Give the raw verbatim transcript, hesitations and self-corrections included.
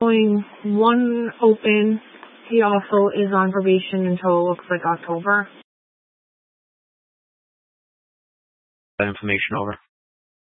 showing one open. He also is on probation until it looks like October. That information over.